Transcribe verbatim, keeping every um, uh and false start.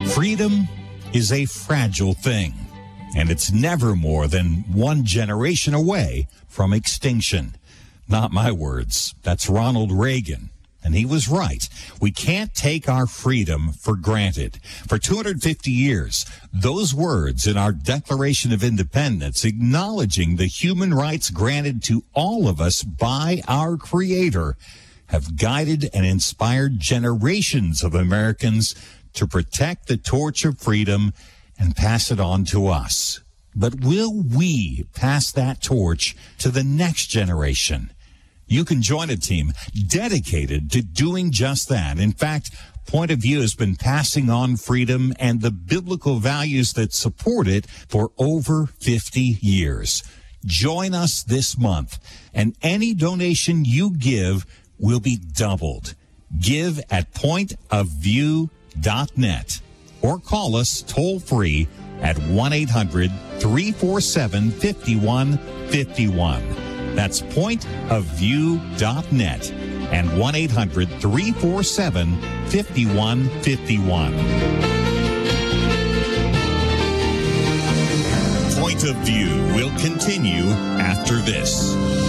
Freedom is a fragile thing, and it's never more than one generation away from extinction. Not my words. That's Ronald Reagan. And he was right. We can't take our freedom for granted. For two hundred fifty years, those words in our Declaration of Independence, acknowledging the human rights granted to all of us by our Creator, have guided and inspired generations of Americans to protect the torch of freedom and pass it on to us. But will we pass that torch to the next generation? You can join a team dedicated to doing just that. In fact, Point of View has been passing on freedom and the biblical values that support it for over fifty years. Join us this month, and any donation you give will be doubled. Give at point of view dot net or call us toll free at one eight hundred three four seven five one five one. That's point of view dot net and one eight hundred three four seven five one five one. Point of View will continue after this.